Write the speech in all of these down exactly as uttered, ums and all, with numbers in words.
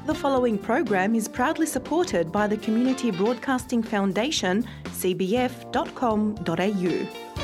The following program is proudly supported by the Community Broadcasting Foundation, c b f dot com dot a u.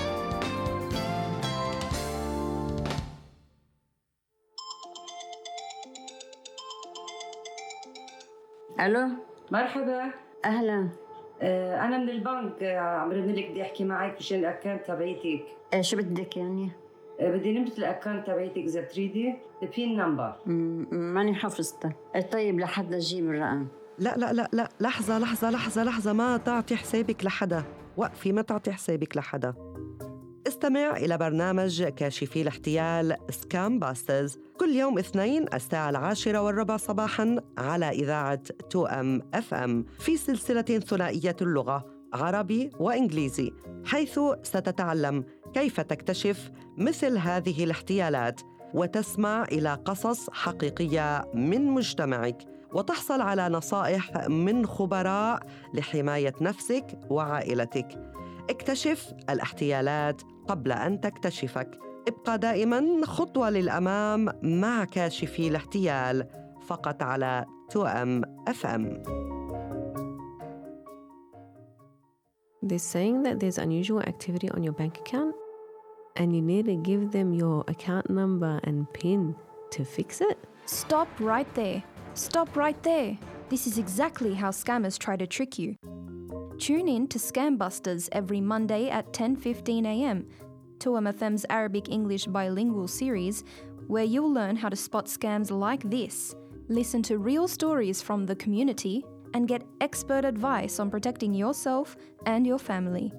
الو مرحبا. اهلا. آه انا من البنك، آه، عم برن لك بدي احكي معك مشان الاكونت تبعيتك. آه شو بدك يعني؟ آه بدي نمرة الاكونت تبعيتك اذا بتريدي، البين نمبر. ماني حافظتها. آه طيب لحد اجيب الرقم. لا لا لا لا لحظة لحظة لحظة لحظة ما تعطي حسابك لحدا، وقفي ما تعطي حسابك لحدا. استمع إلى برنامج كاشفي الاحتيال سكام باسترز كل يوم اثنين الساعة العاشرة والربع صباحاً على إذاعة تو أم إف إم في سلسلة ثنائية اللغة عربي وإنجليزي، حيث ستتعلم كيف تكتشف مثل هذه الاحتيالات وتسمع إلى قصص حقيقية من مجتمعك، وتحصل على نصائح من خبراء لحماية نفسك وعائلتك. اكتشف الاحتيالات قبل أن تكتشفك. ابقى دائماً خطوة للأمام مع كاشفي الاحتيال فقط على تو أم إف إم. They're saying that there's unusual activity on your bank account and you need to give them your account number and PIN to fix it? Stop right there. Stop right there. This is exactly how scammers try to trick you. Tune in to Scam Busters every Monday at ten fifteen a m, two M F M's Arabic English bilingual series, where you'll learn how to spot scams like this, listen to real stories from the community, and get expert advice on protecting yourself and your family.